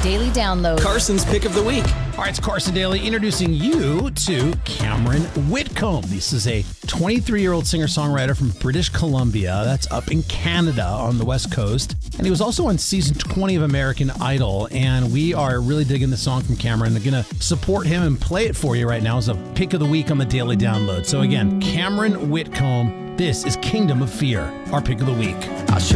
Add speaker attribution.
Speaker 1: Daily Download.
Speaker 2: Carson's Pick of the Week.
Speaker 3: All right, it's Carson Daly introducing you to Cameron Whitcomb. This is a 23-year-old singer-songwriter from British Columbia that's up in Canada on the West Coast. And he was also on season 20 of American Idol. And we are really digging the song from Cameron. We're going to support him and play it for you right now as a Pick of the Week on the Daily Download. So again, Cameron Whitcomb, this is Kingdom of Fear, our Pick of the Week.